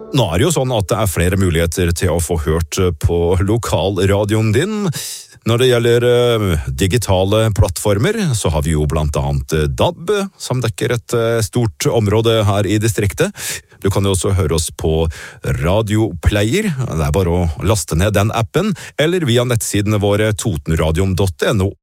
Nå det jo sånn at det flere muligheter til å få hørt på lokalradioen din. Når det gjelder digitale plattformer, så har vi jo blant annet DAB, som dekker et stort område her i distriktet. Du kan jo også høre oss på Radioplayer, det bare å laste ned den appen, eller via nettsidene våre totenradion.no